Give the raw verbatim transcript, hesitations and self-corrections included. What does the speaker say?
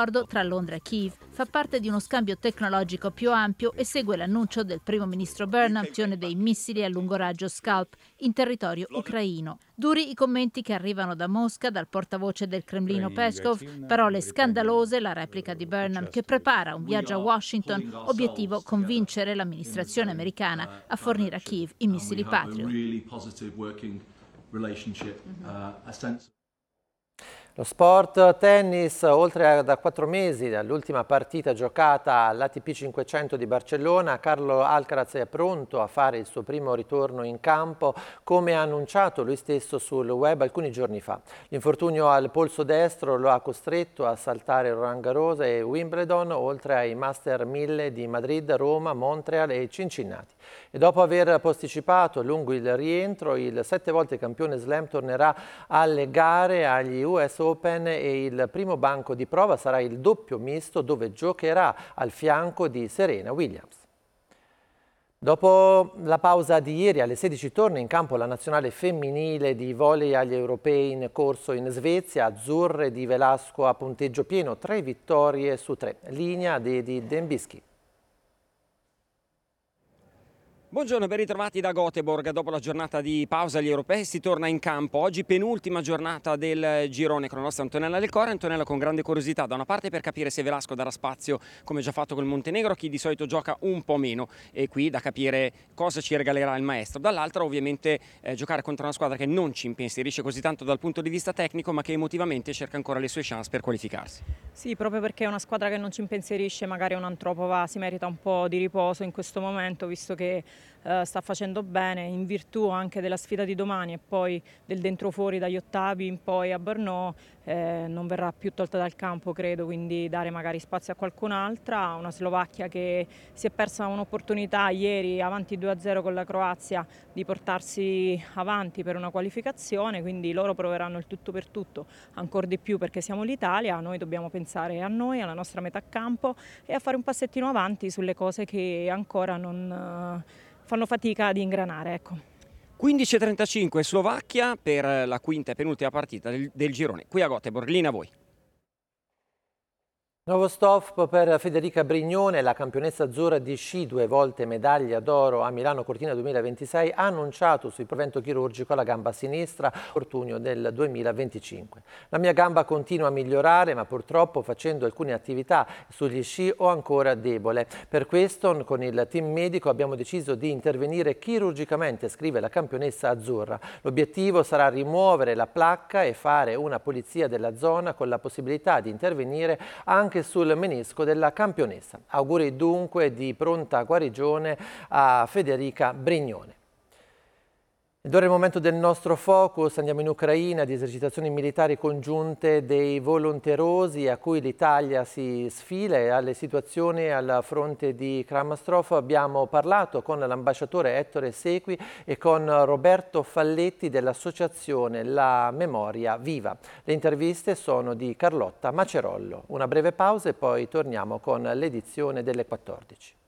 L'accordo tra Londra e Kiev fa parte di uno scambio tecnologico più ampio e segue l'annuncio del primo ministro Burnham dei missili a lungo raggio Scalp in territorio ucraino. Duri i commenti che arrivano da Mosca dal portavoce del Cremlino Peskov, parole scandalose la replica di Burnham che prepara un viaggio a Washington, obiettivo convincere l'amministrazione americana a fornire a Kiev i missili Patriot. Lo sport tennis, oltre a da quattro mesi dall'ultima partita giocata all'A T P cinquecento di Barcellona, Carlo Alcaraz è pronto a fare il suo primo ritorno in campo, come ha annunciato lui stesso sul web alcuni giorni fa. L'infortunio al polso destro lo ha costretto a saltare Roland Garros e Wimbledon, oltre ai Master mille di Madrid, Roma, Montreal e Cincinnati. E dopo aver posticipato lungo il rientro, il sette volte campione slam tornerà alle gare agli U S Open e il primo banco di prova sarà il doppio misto, dove giocherà al fianco di Serena Williams. Dopo la pausa di ieri alle sedici torna in campo la nazionale femminile di volley agli europei in corso in Svezia. Azzurre di Velasco a punteggio pieno, tre vittorie su tre. Linea di Dembischi. Buongiorno, ben ritrovati da Göteborg. Dopo la giornata di pausa agli europei si torna in campo. Oggi penultima giornata del girone con la nostra Antonella Del Core. Antonella con grande curiosità, da una parte per capire se Velasco darà spazio, come già fatto col Montenegro, a chi di solito gioca un po' meno, e qui da capire cosa ci regalerà il maestro. Dall'altra ovviamente eh, giocare contro una squadra che non ci impensierisce così tanto dal punto di vista tecnico, ma che emotivamente cerca ancora le sue chance per qualificarsi. Sì, proprio perché è una squadra che non ci impensierisce, magari un Antropova si merita un po' di riposo in questo momento, visto che Uh, sta facendo bene in virtù anche della sfida di domani e poi del dentro fuori dagli ottavi in poi a Brno, eh, non verrà più tolta dal campo, credo, quindi dare magari spazio a qualcun'altra. Una Slovacchia che si è persa un'opportunità ieri avanti due a zero con la Croazia di portarsi avanti per una qualificazione, quindi loro proveranno il tutto per tutto, ancora di più perché siamo l'Italia. Noi dobbiamo pensare a noi, alla nostra metà campo e a fare un passettino avanti sulle cose che ancora non uh, fanno fatica ad ingranare, ecco. quindici e trentacinque Slovacchia per la quinta e penultima partita del, del girone. Qui a Göteborg, linea a voi. Nuovo stop per Federica Brignone, la campionessa azzurra di sci, due volte medaglia d'oro a Milano Cortina duemilaventisei, ha annunciato sul intervento chirurgico alla gamba sinistra, infortunio del duemilaventicinque. La mia gamba continua a migliorare, ma purtroppo facendo alcune attività sugli sci ho ancora debole. Per questo con il team medico abbiamo deciso di intervenire chirurgicamente, scrive la campionessa azzurra. L'obiettivo sarà rimuovere la placca e fare una pulizia della zona con la possibilità di intervenire anche sul menisco della campionessa. Auguri dunque di pronta guarigione a Federica Brignone. Ed ora è il momento del nostro focus, andiamo in Ucraina, di esercitazioni militari congiunte dei volonterosi a cui l'Italia si sfila e alle situazioni al fronte di Kramatorsk. Abbiamo parlato con l'ambasciatore Ettore Sequi e con Roberto Falletti dell'associazione La Memoria Viva. Le interviste sono di Carlotta Macerollo. Una breve pausa e poi torniamo con l'edizione delle quattordici.